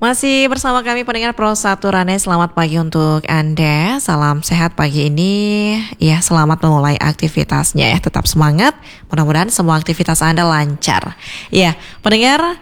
Masih bersama kami pendengar Pro 1 Rane, selamat pagi untuk Anda. Salam sehat pagi ini. Ya, selamat memulai aktivitasnya ya. Tetap semangat. Mudah-mudahan semua aktivitas Anda lancar. Ya, pendengar,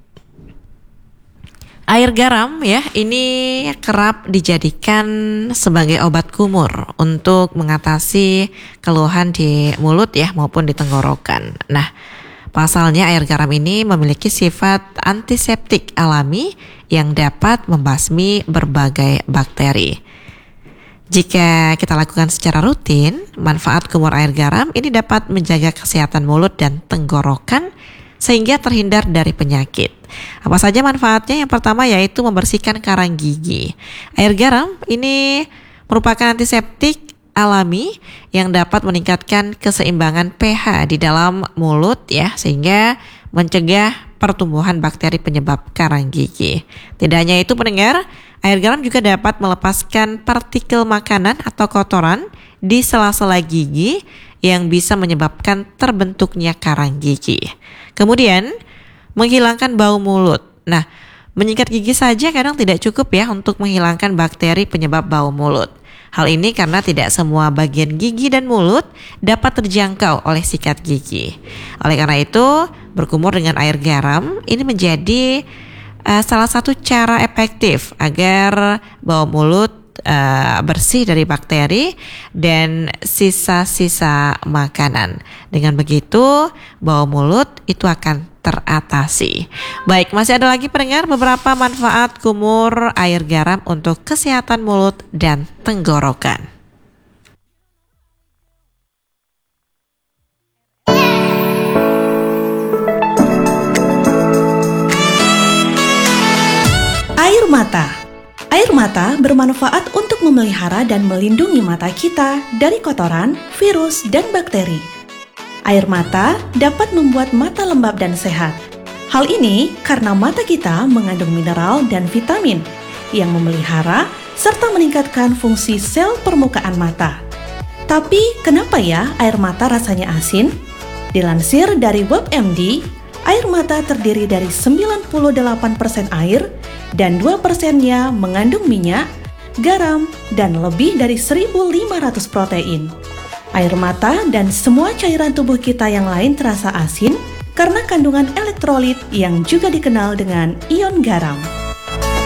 air garam ya, ini kerap dijadikan sebagai obat kumur untuk mengatasi keluhan di mulut ya maupun di tenggorokan. Nah, pasalnya air garam ini memiliki sifat antiseptik alami yang dapat membasmi berbagai bakteri. Jika kita lakukan secara rutin, manfaat kumur air garam ini dapat menjaga kesehatan mulut dan tenggorokan sehingga terhindar dari penyakit. Apa saja manfaatnya? Yang pertama yaitu membersihkan karang gigi. Air garam ini merupakan antiseptik alami yang dapat meningkatkan keseimbangan pH di dalam mulut ya, sehingga mencegah pertumbuhan bakteri penyebab karang gigi. Tidak hanya itu pendengar, air garam juga dapat melepaskan partikel makanan atau kotoran di sela-sela gigi yang bisa menyebabkan terbentuknya karang gigi. Kemudian, menghilangkan bau mulut. Nah, menyikat gigi saja kadang tidak cukup ya untuk menghilangkan bakteri penyebab bau mulut. Hal ini karena tidak semua bagian gigi dan mulut dapat terjangkau oleh sikat gigi. Oleh karena itu, berkumur dengan air garam ini menjadi salah satu cara efektif agar bau mulut bersih dari bakteri dan sisa-sisa makanan. Dengan begitu, bau mulut itu akan teratasi. Baik, masih ada lagi pendengar beberapa manfaat kumur air garam untuk kesehatan mulut dan tenggorokan. Air mata. Air mata bermanfaat untuk memelihara dan melindungi mata kita dari kotoran, virus, dan bakteri. Air mata dapat membuat mata lembab dan sehat. Hal ini karena mata kita mengandung mineral dan vitamin yang memelihara serta meningkatkan fungsi sel permukaan mata. Tapi kenapa ya air mata rasanya asin? Dilansir dari WebMD, air mata terdiri dari 98% air dan 2%-nya mengandung minyak, garam, dan lebih dari 1.500 protein. Air mata dan semua cairan tubuh kita yang lain terasa asin karena kandungan elektrolit yang juga dikenal dengan ion garam.